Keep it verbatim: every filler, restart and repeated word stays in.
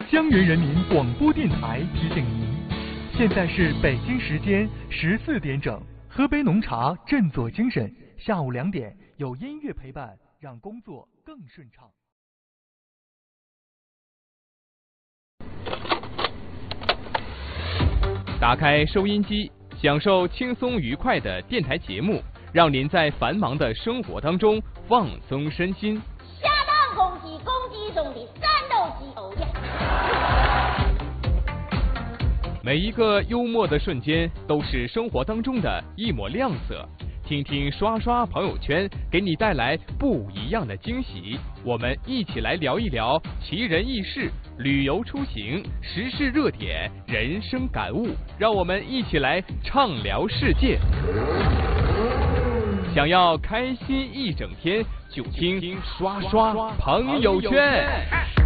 襄源人民广播电台提醒您，现在是北京时间十四点整。喝杯浓茶，振作精神。下午两点有音乐陪伴，让工作更顺畅。 打开收音机，享受轻松愉快的电台节目，让您在繁忙的生活当中放松身心。 下班公鸡，公鸡中的战斗机，哦耶！ 每一个幽默的瞬间，都是生活当中的一抹亮色。听听刷刷朋友圈，给你带来不一样的惊喜。我们一起来聊一聊奇人异事、旅游出行、时事热点、人生感悟，让我们一起来畅聊世界。想要开心一整天，就听刷刷朋友圈。